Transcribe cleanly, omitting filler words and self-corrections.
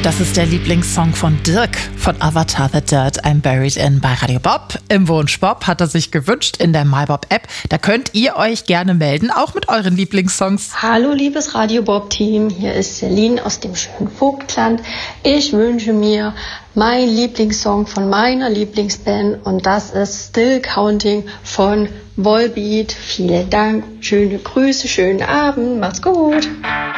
Das ist der Lieblingssong von Dirk von Avatar The Dirt I'm Buried In bei Radio Bob. Im Wunsch Bob hat er sich gewünscht in der MyBob-App. Da könnt ihr euch gerne melden, auch mit euren Lieblingssongs. Hallo liebes Radio Bob-Team, hier ist Celine aus dem schönen Vogtland. Ich wünsche mir meinen Lieblingssong von meiner Lieblingsband und das ist Still Counting von Volbeat. Vielen Dank, schöne Grüße, schönen Abend, macht's gut.